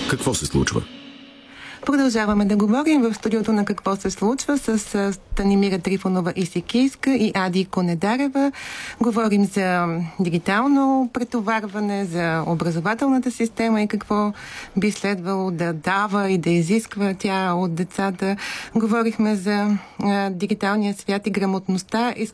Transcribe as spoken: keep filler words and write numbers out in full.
Какво се случва? Продължаваме да говорим в студиото на Какво се случва с Станимира Трифонова-Исикийска и Ади Конедарева. Говорим за дигитално претоварване, за образователната система и какво би следвало да дава и да изисква тя от децата. Говорихме за а, дигиталния свят и грамотността. Искам